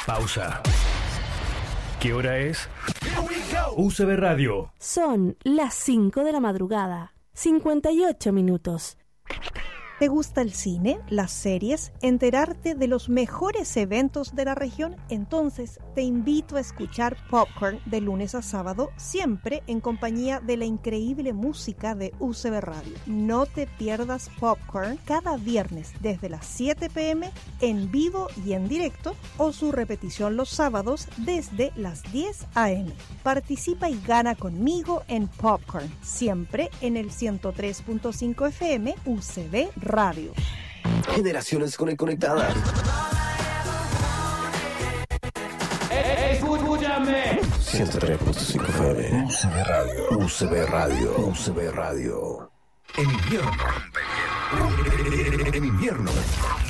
Pausa. ¿Qué hora es? UCB Radio. Son las 5 de la madrugada, 58 minutos. ¿Te gusta el cine, las series, enterarte de los mejores eventos de la región? Entonces te invito a escuchar Popcorn de lunes a sábado, siempre en compañía de la increíble música de UCB Radio. No te pierdas Popcorn cada viernes desde las 7 p.m. en vivo y en directo, o su repetición los sábados desde las 10 a.m. Participa y gana conmigo en Popcorn, siempre en el 103.5 FM UCB Radio. Generaciones conectadas. Escúchame. 103.5 FM. UCB Radio. UCB Radio. UCB Radio. En invierno. En invierno.